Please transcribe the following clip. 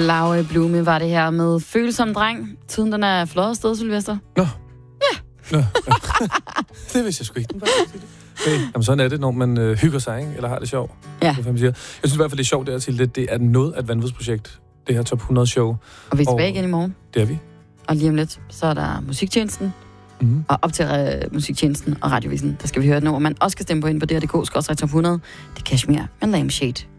Laura Blume var det her med Følsom Dreng. Tiden den er flot afsted, Sylvester. Nå. Ja. Nå. Det vidste jeg sgu ikke. Okay. Jamen sådan er det, når man hygger sig, ikke? Eller har det sjovt. Ja. Jeg synes i hvert fald, det er sjovt dertil. Det er noget af et vanvidsprojekt, det her Top 100 show. Og vi er tilbage igen i morgen. Det er vi. Og lige om lidt, så er der musiktjenesten. Mm-hmm. Og op til musiktjenesten og radiovisen, der skal vi høre et nummer, man også skal stemme på ind på DRDK, /top 100. Det er Kashmir med Lampshade.